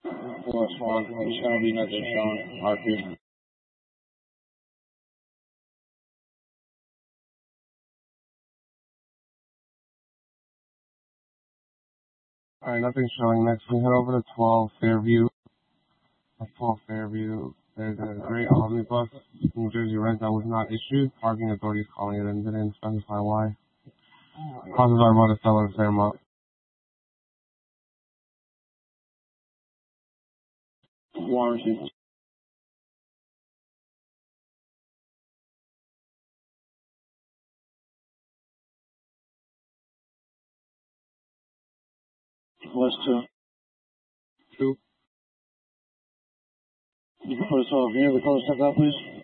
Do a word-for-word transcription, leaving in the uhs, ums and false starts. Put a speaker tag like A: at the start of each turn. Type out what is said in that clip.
A: Force one, it's going to be nothing showing R P. Alright, nothing showing. Next, we head over to twelve Fairview. At twelve Fairview, there's a gray omnibus, New Jersey rent that was not issued. Parking authorities calling it and didn't specify why. Causes are about to sell in Fairmont. Warranty. What's two? Two. You can put us all here. The color step out, please.